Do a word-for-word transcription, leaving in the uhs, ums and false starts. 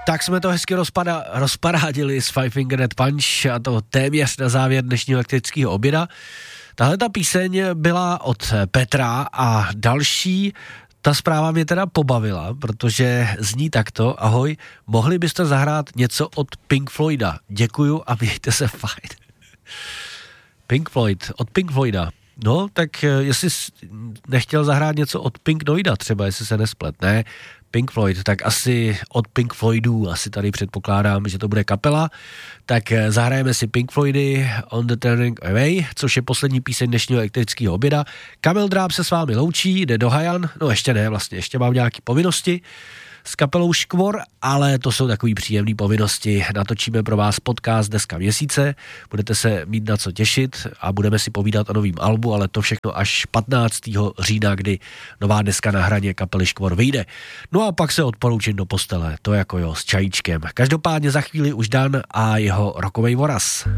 Tak jsme to hezky rozpada, rozparádili s Five Finger Death Punch a to téměř na závěr dnešního elektrického oběda. Tahle ta píseň byla od Petra a další, ta zpráva mě teda pobavila, protože zní takto: ahoj, mohli byste zahrát něco od Pink Floyda? Děkuju a mějte se fajn. Pink Floyd, od Pink Floyda. No, tak jestli nechtěl zahrát něco od Pink Floyda třeba, jestli se nesplet, ne? Pink Floyd, tak asi od Pink Floydů, asi tady předpokládám, že to bude kapela, tak zahrajeme si Pink Floydy On the Turning Away, což je poslední píseň dnešního elektrického oběda. Kamil Dráb se s vámi loučí, jde do Hajan, no ještě ne, vlastně ještě mám nějaké povinnosti s kapelou Škvor, ale to jsou takový příjemný povinnosti. Natočíme pro vás podcast Deska měsíce, budete se mít na co těšit a budeme si povídat o novým albu, ale to všechno až patnáctého října, kdy nová deska Na hraně kapely Škvor vyjde. No a pak se odporoučím do postele, to jako jo, s čajíčkem. Každopádně za chvíli už Dan a jeho rokovej voraz.